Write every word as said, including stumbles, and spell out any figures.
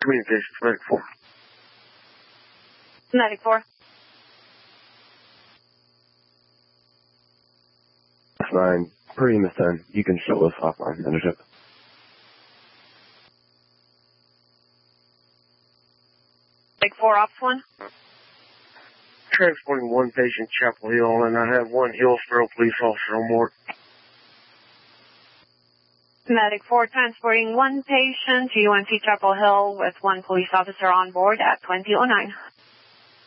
Communications, Medic four. Medic four. nine, per E M S ten, you can show us offline, Undership. Medic four, Ops one. Transporting one patient, Chapel Hill, and I have one Hillsborough police officer on board. Medic four, transporting one patient to U N C Chapel Hill with one police officer on board at twenty oh nine.